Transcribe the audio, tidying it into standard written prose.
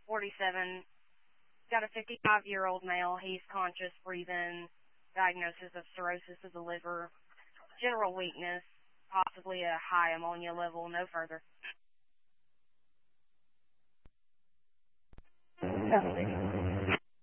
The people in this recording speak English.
47, got a 55-year-old male. He's conscious, breathing, diagnosis of cirrhosis of the liver, general weakness, possibly a high ammonia level, no further. Custody.